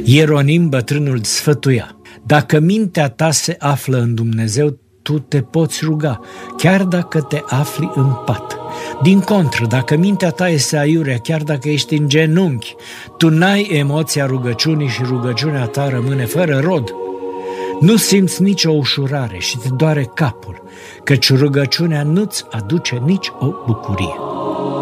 Ieronim bătrânul sfătuia: dacă mintea ta se află în Dumnezeu, tu te poți ruga, chiar dacă te afli în pat. Din contră, dacă mintea ta este aiurea, chiar dacă ești în genunchi, tu n-ai emoția rugăciunii și rugăciunea ta rămâne fără rod. Nu simți nicio ușurare și te doare capul, căci rugăciunea nu-ți aduce nici o bucurie.